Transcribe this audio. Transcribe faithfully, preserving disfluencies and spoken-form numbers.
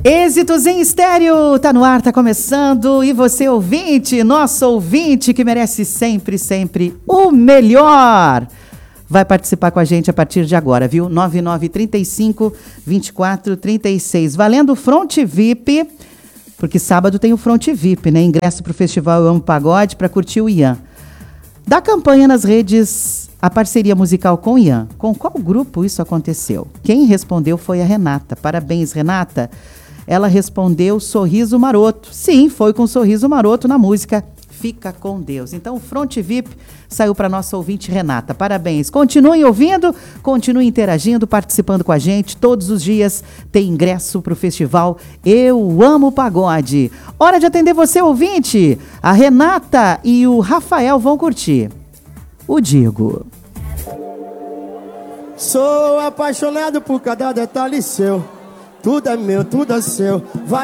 Êxitos em estéreo, tá no ar, tá começando. E você, ouvinte, nosso ouvinte que merece sempre, sempre o melhor, vai participar com a gente a partir de agora, viu? nove nove três cinco, vinte e quatro, trinta e seis. Valendo o Front V I P, porque sábado tem o Front V I P, né? Ingresso pro Festival Eu Amo Pagode para curtir o Ian. Da campanha nas redes, a parceria musical com o Ian. Com qual grupo isso aconteceu? Quem respondeu foi a Renata. Parabéns, Renata. Ela respondeu Sorriso Maroto. Sim, foi com Sorriso Maroto na música Fica com Deus. Então, o Front V I P saiu para nossa ouvinte Renata. Parabéns. Continuem ouvindo, continuem interagindo, participando com a gente. Todos os dias tem ingresso para o festival Eu Amo Pagode. Hora de atender você, ouvinte. A Renata e o Rafael vão curtir. O Digo. Sou apaixonado por cada detalhe seu. Tudo é meu, tudo é seu. Vai